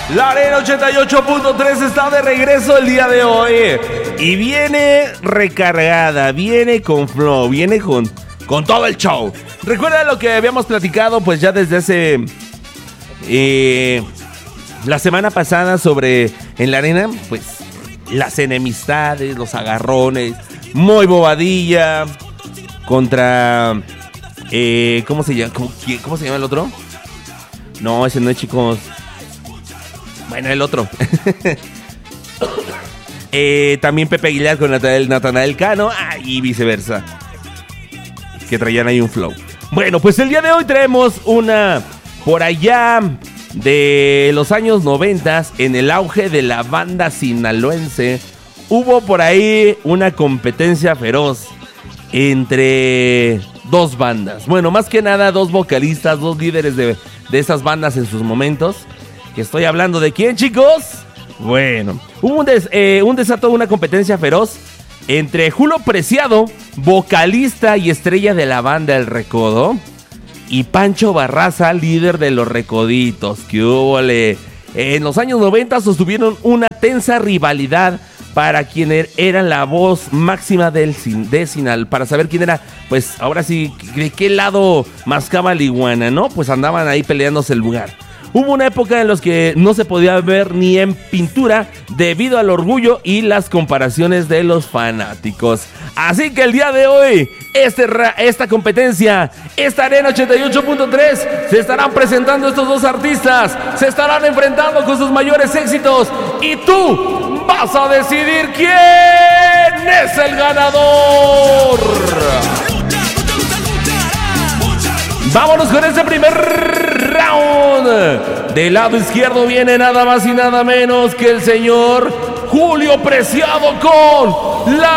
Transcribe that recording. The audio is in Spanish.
La Arena 88.3 está de regreso el día de hoy. Y viene recargada, viene con flow, viene con todo el show. Recuerda lo que habíamos platicado pues ya desde hace... la semana pasada sobre en la arena, pues las enemistades, los agarrones, muy bobadilla contra... ¿cómo se llama? ¿Cómo se llama el otro? No, ese no es, chicos. Bueno, el otro. También Pepe Aguilar con Natanael Cano y viceversa, que traían ahí un flow. Bueno, pues el día de hoy traemos una por allá de los años 90, en el auge de la banda sinaloense. Hubo por ahí una competencia feroz entre dos bandas. Bueno, más que nada dos vocalistas, dos líderes de esas bandas en sus momentos. Que estoy hablando de quién, chicos. Bueno, hubo un desato, una competencia feroz entre Julio Preciado, vocalista y estrella de la banda El Recodo, y Pancho Barraza, líder de Los Recoditos. ¡Qué húbole! En los años 90 sostuvieron una tensa rivalidad para quien era la voz máxima de Sinal, para saber quién era, pues ahora sí, de qué lado mascaba la iguana, ¿no? Pues andaban ahí peleándose el lugar. Hubo una época en la que no se podía ver ni en pintura debido al orgullo y las comparaciones de los fanáticos. Así que el día de hoy, esta competencia, esta Arena 88.3, se estarán presentando estos dos artistas, se estarán enfrentando con sus mayores éxitos y tú vas a decidir quién es el ganador. Vámonos con este primer round. Del lado izquierdo viene nada más y nada menos que el señor Julio Preciado con La